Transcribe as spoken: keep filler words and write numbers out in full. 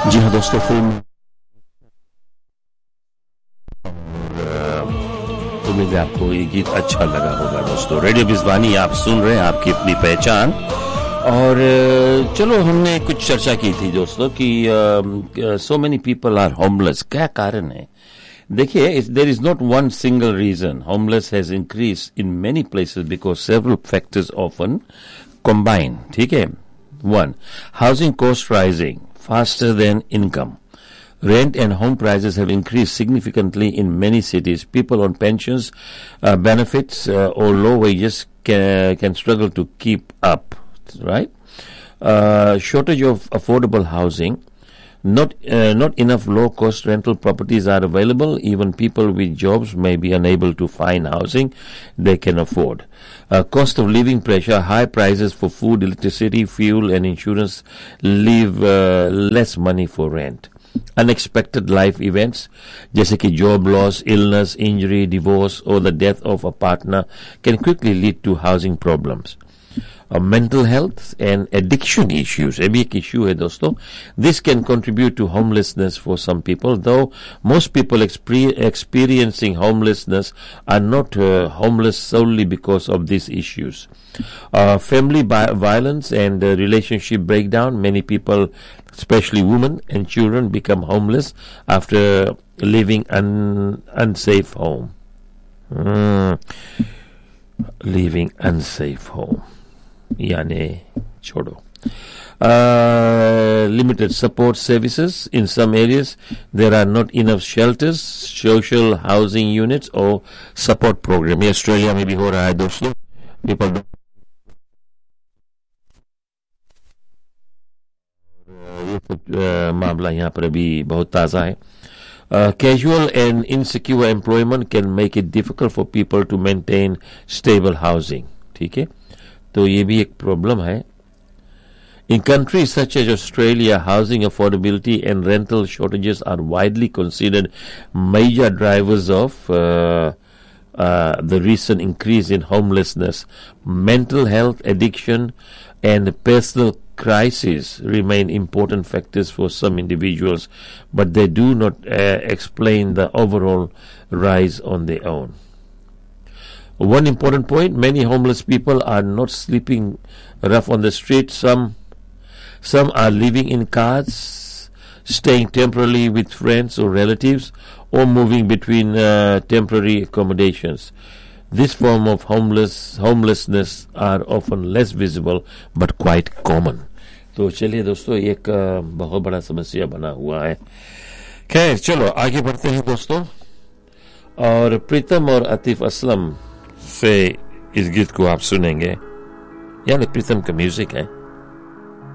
जी हाँ दोस्तों, फिल्म उम्मीद है आपको ये गीत अच्छा लगा होगा। दोस्तों, रेडियो बिजवानी आप सुन रहे हैं, आपकी अपनी पहचान। और चलो, हमने कुछ चर्चा की थी दोस्तों कि so many people are homeless. क्या कारण है? देखिए, there is not one single reason. Homeless has increase in many places because several factors often combine. ठीक है। One, housing cost rising faster than income. Rent and home prices have increased significantly in many cities. People on pensions, uh, benefits, uh, or low wages can, can struggle to keep up, right? Uh, shortage of affordable housing. Not uh, not enough low-cost rental properties are available. Even people with jobs may be unable to find housing they can afford. Uh, cost of living pressure, high prices for food, electricity, fuel, and insurance leave uh, less money for rent. Unexpected life events, जैसे कि job loss, illness, injury, divorce, or the death of a partner can quickly lead to housing problems. Uh, mental health and addiction issues. ये भी एक issue है दोस्तों. This can contribute to homelessness for some people, though most people exper- experiencing homelessness are not uh, homeless solely because of these issues. Uh, family bi- violence and uh, relationship breakdown. Many people, especially women and children, become homeless after living an unsafe home. Mm. Living unsafe home. यानी छोड़ो. Uh, limited support services. In some areas, there are not enough shelters, social housing units, or support program. ये Australia में भी हो रहा है दोस्तों. People don't. ये uh, मामला यहाँ पर अभी बहुत ताज़ा है. Uh, casual and insecure employment can make it difficult for people to maintain stable housing. ठीक है. तो ये भी एक प्रॉब्लम है. In countries such as Australia, housing affordability and rental shortages are widely considered major drivers of uh, uh, the recent increase in homelessness. Mental health, addiction, and personal crises remain important factors for some individuals, but they do not uh, explain the overall rise on their own. One important point, many homeless people are not sleeping rough on the street. Some some are living in cars, staying temporarily with friends or relatives, or moving between uh, temporary accommodations. This form of homeless homelessness are often less visible but quite common. तो चलिए दोस्तों, एक बहुत बड़ा समस्या बना हुआ है. खैर, चलो आगे बढ़ते हैं दोस्तों. और प्रीतम और आतिफ असलम से इस गीत को आप सुनेंगे. यानी प्रीतम का म्यूजिक है.